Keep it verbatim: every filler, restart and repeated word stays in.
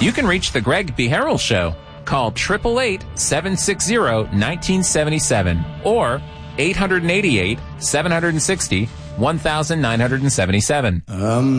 You can reach The Greg B. Harrell Show. Call eight eight eight, seven six zero, one nine seven seven or eight eight eight, seven six zero, one nine seven seven. Um.